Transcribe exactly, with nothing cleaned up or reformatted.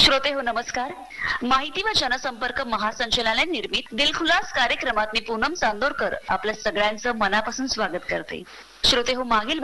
श्रोते हो नमस्कार. माहिती व जनसंपर्क महासंचालनालय निर्मित दिलखुलास कार्यक्रमात मी पूनम चांदोरकर आपल्या सगळ्यांचं मनापासून स्वागत करते. श्रोते हो मागील